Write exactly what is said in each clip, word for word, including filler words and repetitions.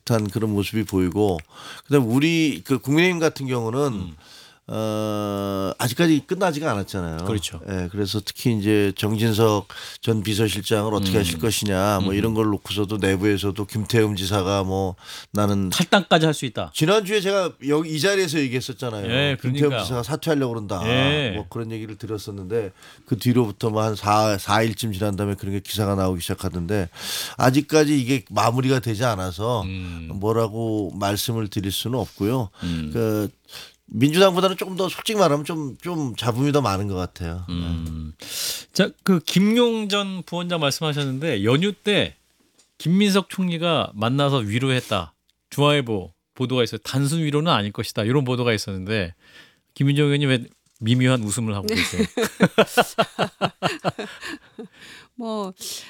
듯한 그런 모습이 보이고 그다음 우리 그 국민의힘 같은 경우는 음. 어, 아직까지 끝나지가 않았잖아요. 그렇죠. 예, 그래서 특히 이제 정진석 전 비서실장을 어떻게 음. 하실 것이냐 뭐 이런 걸 놓고서도 내부에서도 김태흠 지사가 뭐 나는 탈당까지 할 수 있다. 지난주에 제가 여기 이 자리에서 얘기했었잖아요. 예, 김태흠 그러니까요. 지사가 사퇴하려고 그런다. 예. 뭐 그런 얘기를 들었었는데 그 뒤로부터 뭐 한 사 일쯤 지난 다음에 그런 게 기사가 나오기 시작하던데 아직까지 이게 마무리가 되지 않아서 음. 뭐라고 말씀을 드릴 수는 없고요. 음. 그 민주당보다는 조금 더 솔직히 말하면 좀, 좀 잡음이 더 많은 것 같아요. 음. 자, 그 김용 전 부원장 말씀하셨는데 연휴 때 김민석 총리가 만나서 위로했다. 중앙일보 보도가 있어요. 단순 위로는 아닐 것이다. 이런 보도가 있었는데 김민정 의원님 왜 미묘한 웃음을 하고 계세요? 뭐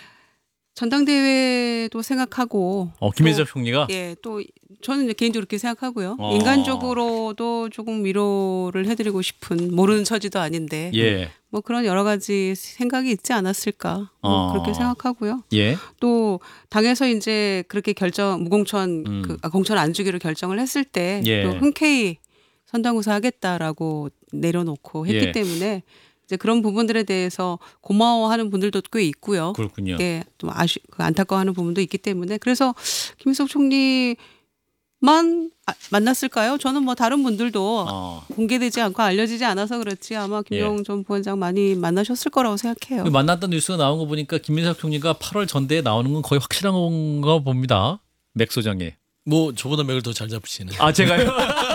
전당대회도 생각하고 어, 김민석 총리가 예, 또 저는 이제 개인적으로 그렇게 생각하고요. 어. 인간적으로도 조금 위로를 해드리고 싶은 모르는 처지도 아닌데 예, 뭐 그런 여러 가지 생각이 있지 않았을까 뭐 어. 그렇게 생각하고요. 예, 또 당에서 이제 그렇게 결정 무공천 음. 그, 아, 공천 안 주기로 결정을 했을 때 또 예. 흔쾌히 선당구사 하겠다라고 내려놓고 했기 예. 때문에 이제 그런 부분들에 대해서 고마워하는 분들도 꽤 있고요. 그렇군요. 예, 좀 아쉬 그 안타까워하는 부분도 있기 때문에 그래서 김인석 총리만 아, 만났을까요? 저는 뭐 다른 분들도 어. 공개되지 않고 알려지지 않아서 그렇지 아마 김용 예. 전 부원장 많이 만나셨을 거라고 생각해요. 그 만났던 뉴스가 나온 거 보니까 김민석 총리가 팔월 전대에 나오는 건 거의 확실한 건가 봅니다. 맥 소장에. 뭐 저보다 맥을 더 잘 잡으시네. 아 제가요?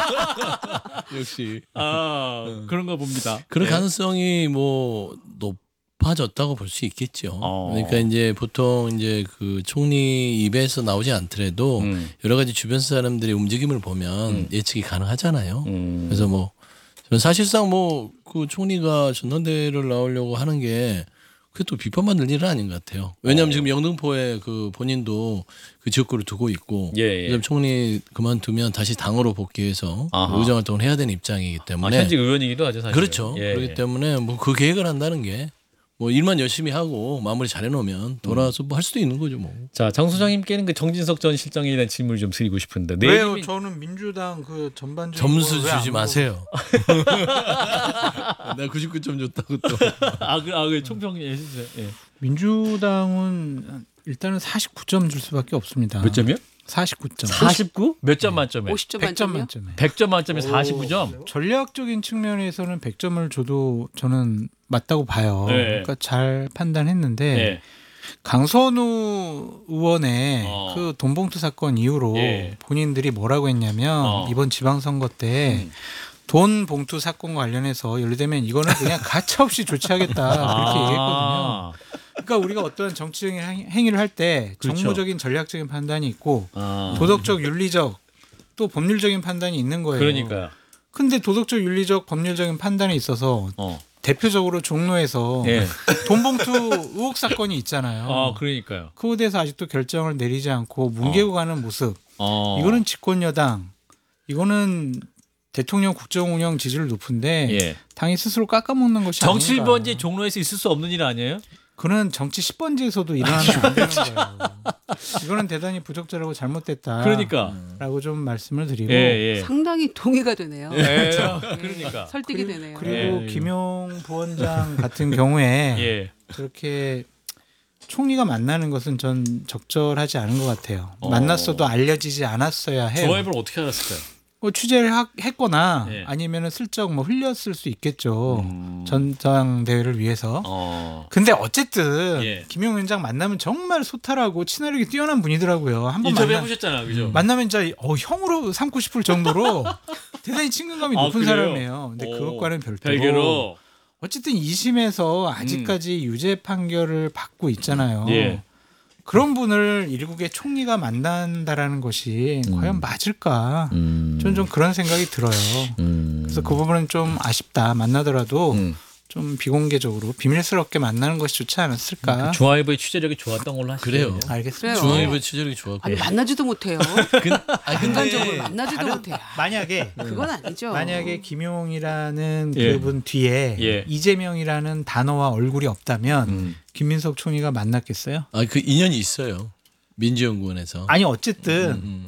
역시 아 그런 거 봅니다. 그런 네. 가능성이 뭐 높아졌다고 볼 수 있겠죠. 어. 그러니까 이제 보통 이제 그 총리 입에서 나오지 않더라도 음. 여러 가지 주변 사람들의 움직임을 보면 음. 예측이 가능하잖아요. 음. 그래서 뭐 저는 사실상 뭐 그 총리가 전당대회를 나오려고 하는 게 그게 또 비판받을 일은 아닌 것 같아요. 왜냐하면 어. 지금 영등포에 그 본인도 그 지역구를 두고 있고, 예, 예. 그다음 총리 그만두면 다시 당으로 복귀해서 아하. 의정 활동을 해야 되는 입장이기 아, 때문에 현직 의원이기도 하죠 사실. 그렇죠. 예, 그렇기 예. 때문에 뭐 그 계획을 한다는 게 뭐 일만 열심히 하고 마무리 잘해놓으면 돌아와서 뭐 할 수도 있는 거죠 뭐. 자, 장 소장님께는 그 정진석 전 실장에 대한 질문을 좀 드리고 싶은데 왜요? 내일이- 저는 민주당 그 전반적인 점수 걸왜안 주지 물어보- 마세요. 내가 구십구 점 줬다고 또. 아, 그, 아, 그 총평 해주세요. 예. 민주당은 일단은 사십구 점 줄 수밖에 없습니다. 몇 점이요? 사십구 점. 사십구? 몇 점 만점에? 오십 점 백 점 만점이요? 만점에. 백 점 만점에 사십구 점? 전략적인 측면에서는 백 점을 줘도 저는 맞다고 봐요. 네. 그러니까 잘 판단했는데 예. 강선우 의원의 어. 그 돈봉투 사건 이후로 예. 본인들이 뭐라고 했냐면 어. 이번 지방선거 때 음. 돈 봉투 사건과 관련해서 연루되면 이거는 그냥 가차없이 조치하겠다 그렇게 얘기했거든요. 아. 그러니까 우리가 어떠한 정치적인 행- 행위를 할 때 그렇죠. 정무적인 전략적인 판단이 있고 아. 도덕적 윤리적 또 법률적인 판단이 있는 거예요. 그러니까요. 근데 도덕적 윤리적 법률적인 판단에 있어서 어. 대표적으로 종로에서 예. 돈봉투 의혹 사건이 있잖아요. 아, 그러니까요. 그거에 대해서 아직도 결정을 내리지 않고 뭉개고 가는 모습. 어. 이거는 집권 여당. 이거는 대통령 국정 운영 지지율 높은데 예. 당이 스스로 깎아먹는 것이 정치 아닌가. 일 번지 종로에서 있을 수 없는 일 아니에요? 그는 정치 십 번지에서도 일어나면 안 되는 거예요. 이거는 대단히 부적절하고 잘못됐다. 그러니까. 라고 좀 말씀을 드리고 예, 예. 상당히 동의가 되네요. 예. 그러니까. 설득이 되네요. 그리고 예. 김용 부원장 같은 경우에 예. 그렇게 총리가 만나는 것은 전 적절하지 않은 것 같아요. 어. 만났어도 알려지지 않았어야 해요. 중앙일보를 어떻게 알았을까요? 뭐 취재를 하, 했거나 예. 아니면 슬쩍 뭐 흘렸을 수 있겠죠. 음. 전당대회를 위해서. 어. 근데 어쨌든 예. 김용 위원장 만나면 정말 소탈하고 친화력이 뛰어난 분이더라고요. 한번 인터뷰 만나, 해보셨잖아, 그죠? 만나면 진짜 어, 형으로 삼고 싶을 정도로 대단히 친근감이 아, 높은 그래요? 사람이에요. 근데 오, 그것과는 별도로 별개로. 어쨌든 이 심에서 아직까지 유죄 판결을 받고 있잖아요. 예. 그런 분을 일국의 총리가 만난다라는 것이 음. 과연 맞을까? 음. 저는 좀 그런 생각이 들어요. 음. 그래서 그 부분은 좀 아쉽다. 만나더라도 음. 좀 비공개적으로 비밀스럽게 만나는 것이 좋지 않았을까? 중앙일보의 취재력이 좋았던 걸로 하시죠. 그래요. 알겠습니다. 그래요. 중앙일보 취재력이 좋았고. 아니 만나지도 못해요. 아, 인간적으로 만나지도 다른- 못해요. 만약에 그건 아니죠. 만약에 김용이라는 예. 그분 뒤에 예. 이재명이라는 단어와 얼굴이 없다면 음. 김민석 총리가 만났겠어요? 아, 그 인연이 있어요. 민주연구원에서. 아니 어쨌든 음, 음.